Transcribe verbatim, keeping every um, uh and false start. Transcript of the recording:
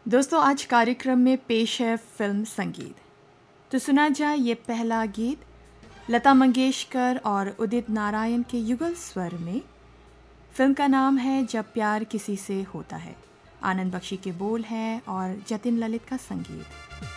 दोस्तों, आज कार्यक्रम में पेश है फिल्म संगीत। तो सुना जाए ये पहला गीत लता मंगेशकर और उदित नारायण के युगल स्वर में। फिल्म का नाम है जब प्यार किसी से होता है। आनंद बख्शी के बोल हैं और जतिन ललित का संगीत।